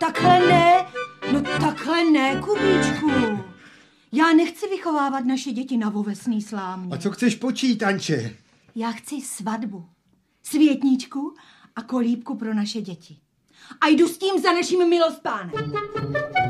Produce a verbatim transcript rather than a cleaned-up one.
takhle ne, no takhle ne, Kubíčku. Já nechci vychovávat naše děti na ovesný slámě. A co chceš počít, Anče? Já chci svatbu, světničku a kolíbku pro naše děti. A jdu s tím za naším milospánem.